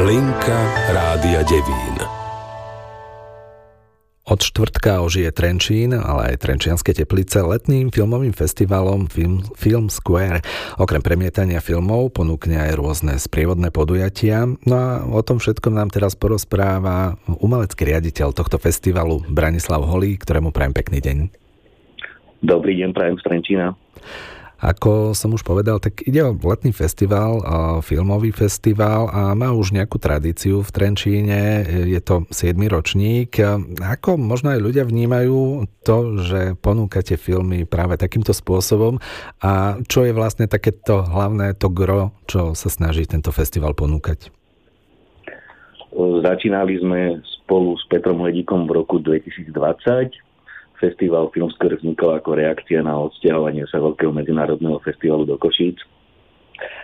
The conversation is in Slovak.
Linka Rádia Devín. Od štvrtka ožije Trenčín, ale aj Trenčianske Teplice letným filmovým festivalom Film Square. Okrem premietania filmov ponúkne aj rôzne sprievodné podujatia. No a o tom všetkom nám teraz porozpráva umelecký riaditeľ tohto festivalu Branislav Holý, ktorému prajem pekný deň. Dobrý deň, prajem z Trenčína. Ako som už povedal, tak ide o letný festival, filmový festival a má už nejakú tradíciu v Trenčíne. Je to 7. ročník. Ako možno aj ľudia vnímajú to, že ponúkate filmy práve takýmto spôsobom a čo je vlastne takéto hlavné, to gro, čo sa snaží tento festival ponúkať? Začínali sme spolu s Petrom Hledíkom v roku 2020. Festival Film Square vznikol ako reakcia na odsťahovanie sa veľkého medzinárodného festivalu do Košíc.